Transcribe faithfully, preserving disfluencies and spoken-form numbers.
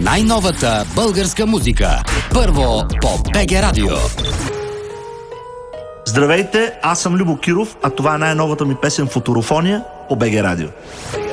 най-новата българска музика. Първо по БГ Радио. Здравейте, аз съм Любо Киров, а това е най-новата ми песен "Футурофония" по БГ Радио.